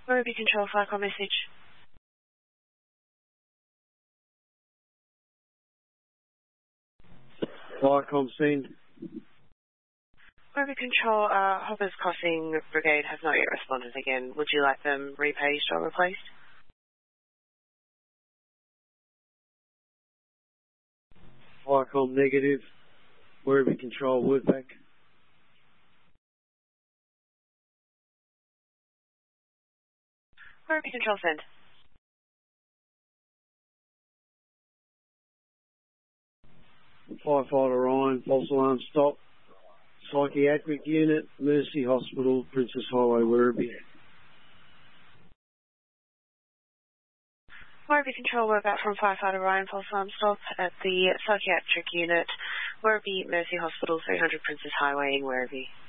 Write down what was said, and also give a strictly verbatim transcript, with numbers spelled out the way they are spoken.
Werribee Control, fire call message. Firecom scene. Werribee Control, uh, Hoppers Crossing Brigade has not yet responded again. Would you like them repaged or replaced? Firecom negative. Werribee Control, word back. Werribee Control, send. Firefighter Ryan, false alarm stop. Psychiatric unit, Mercy Hospital, Princess Highway, Werribee. Werribee Control, we're back from Firefighter Ryan, false alarm stop at the psychiatric unit, Werribee Mercy Hospital, three hundred Princess Highway in Werribee.